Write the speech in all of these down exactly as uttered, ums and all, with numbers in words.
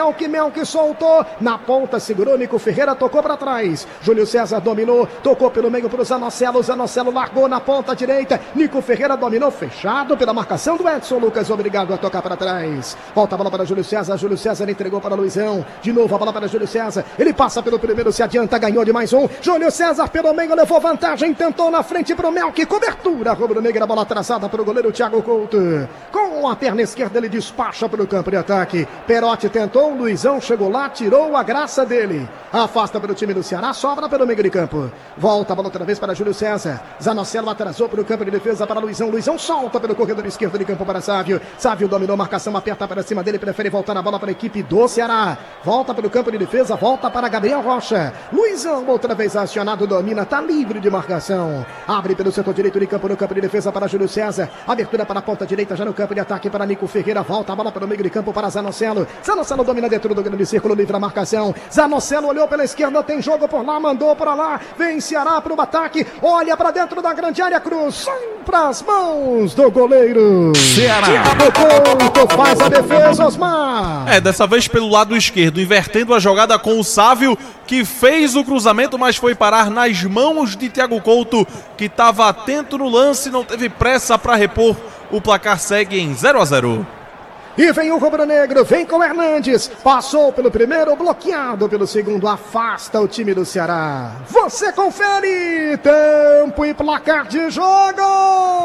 Melk, Melk soltou, na ponta segurou, Nico Ferreira tocou para trás, Júlio César dominou, tocou pelo meio para o Zanocelo, Zanocelo largou na ponta direita, Nico Ferreira dominou, fechado pela marcação do Edson Lucas, obrigado a tocar para trás, volta a bola para Júlio César, Júlio César entregou para Luizão, de novo a bola para Júlio César, ele passa pelo primeiro, se adianta, ganhou de mais um, Júlio César pelo meio, levou vantagem, tentou na frente para o Melk, cobertura, rubro-negra, bola traçada para o goleiro Thiago Couto, com a perna esquerda ele despacha para o campo de ataque, Perotti tentou, Luizão chegou lá, tirou a graça dele, afasta para o time do Ceará, sobra pelo meio de campo, volta a bola outra vez para Júlio César, Zanocelo atrasou para o campo de defesa para Luizão, Luizão solta pelo corredor esquerdo de campo para Sávio, Sávio dominou, marcação aperta para cima dele, prefere voltar a bola para a equipe do Ceará, volta para o campo de defesa, volta para Gabriel Rocha, Luizão outra vez acionado, domina, tá livre de marcação, abre pelo setor direito de campo, no campo de defesa para Júlio César, abertura para a ponta direita, já no campo de ataque para Nico Ferreira, volta a bola pelo meio de campo para Zanocelo, Zanocelo domina dentro do grande círculo, livre a marcação, Zanocelo olhou pela esquerda, tem jogo por lá, mandou para lá, vem Ceará para o ataque, olha para dentro da grande área, cruzou para as mãos do goleiro Ceará. Thiago Couto faz a defesa, Osmar. É, dessa vez pelo lado esquerdo, invertendo a jogada com o Sávio, que fez o cruzamento, mas foi parar nas mãos de Thiago Couto, que estava atento no lance, não teve pressa para repor. O placar segue em zero a zero. E vem o rubro-negro, vem com o Hernandes, passou pelo primeiro, bloqueado pelo segundo, afasta o time do Ceará. Você confere, tempo e placar de jogo!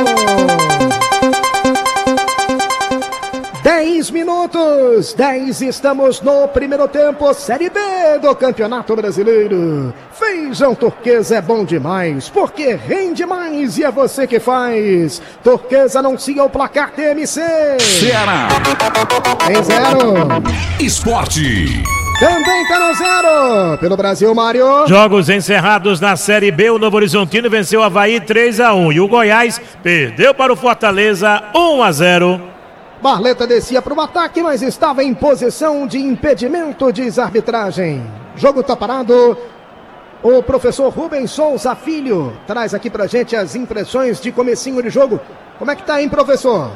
dez minutos, dez, estamos no primeiro tempo, Série B do Campeonato Brasileiro. Feijão Turquesa é bom demais, porque rende mais e é você que faz. Turquesa anuncia o placar T M C. Ceará. Em zero. Esporte. Também tá no zero. Pelo Brasil, Mário. Jogos encerrados na Série B, o Novo Horizontino venceu o Avaí três a um e o Goiás perdeu para o Fortaleza um a zero. Barleta descia para o ataque, mas estava em posição de impedimento, diz a arbitragem. Jogo tá parado. O professor Rubens Souza Filho traz aqui pra gente as impressões de comecinho de jogo. Como é que tá, hein, professor?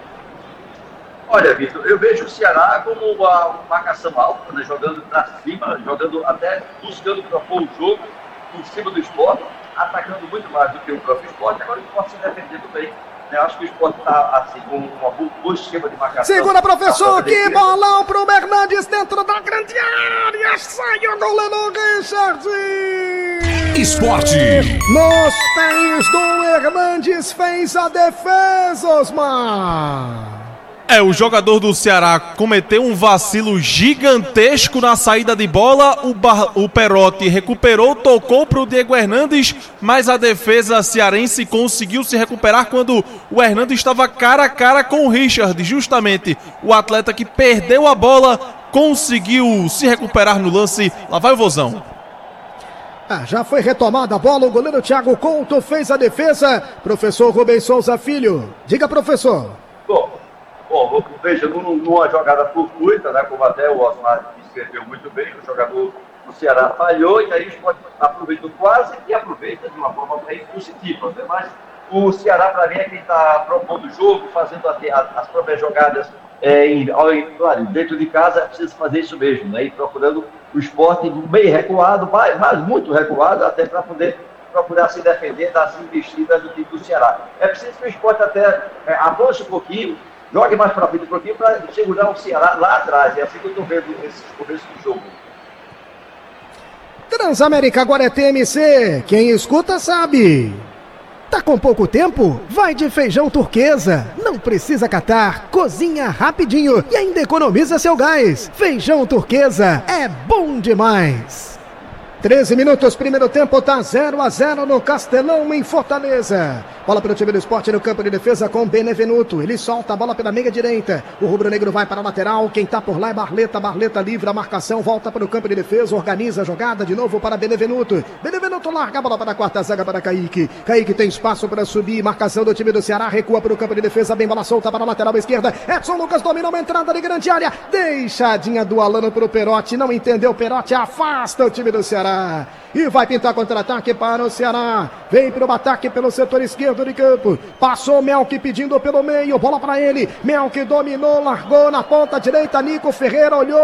Olha, Vitor, eu vejo o Ceará como uma marcação alta, né, jogando pra cima, jogando até buscando propor o jogo por cima do Sport, atacando muito mais do que o próprio Sport. Agora o Sport se defendendo bem. Eu acho que o Sport está assim, com uma boa esquema de marcação. Segura, professor, que bolão pro Hernandes dentro da grande área. Sai o goleiro Richard. Esporte. Nos pés do Hernandes fez a defesa, Osmar. É, o jogador do Ceará cometeu um vacilo gigantesco na saída de bola, o, Bar... o Perotti recuperou, tocou para o Diego Hernandes, mas a defesa cearense conseguiu se recuperar quando o Hernandes estava cara a cara com o Richard, justamente o atleta que perdeu a bola, conseguiu se recuperar no lance. Lá vai o Vozão. Ah, já foi retomada a bola, o goleiro Thiago Couto fez a defesa, professor Rubens Souza Filho. Diga, professor. Bom, Bom, veja, numa jogada fortuita, né, como até o Osmar escreveu muito bem, o jogador do Ceará falhou e aí o Sport aproveitou quase e aproveita de uma forma bem positiva. Né? Mas o Ceará, para mim, é quem está propondo o jogo, fazendo a, a, as próprias jogadas é, em, claro, dentro de casa, precisa fazer isso mesmo, né? E procurando o Sport meio recuado, mas, mas muito recuado, até para poder procurar se defender das investidas do time do Ceará. É preciso que o Sport até é, avance um pouquinho, jogue mais para frente um pouquinho para segurar o Ceará lá atrás. É assim que eu estou vendo esse começo do jogo. Transamérica agora é T M C. Quem escuta sabe. Tá com pouco tempo? Vai de Feijão Turquesa. Não precisa catar. Cozinha rapidinho e ainda economiza seu gás. Feijão Turquesa é bom demais. treze minutos, primeiro tempo, tá zero a zero no Castelão, em Fortaleza. Bola para o time do Sport no campo de defesa com Benevenuto. Ele solta a bola pela meia direita. O rubro-negro vai para a lateral. Quem tá por lá é Barleta. Barleta livre a marcação. Volta para o campo de defesa. Organiza a jogada de novo para Benevenuto. Benevenuto larga a bola para a quarta zaga para Kaique. Kaique tem espaço para subir. Marcação do time do Ceará. Recua para o campo de defesa. Bem bola solta para a lateral esquerda. Edson Lucas dominou uma entrada de grande área. Deixadinha do Alano para o Perotti. Não entendeu o Perotti. Afasta o time do Ceará. E vai pintar contra-ataque para o Ceará. Vem para o ataque pelo setor esquerdo de campo. Passou Melk pedindo pelo meio. Bola para ele. Melk dominou, largou na ponta direita. Nico Ferreira olhou.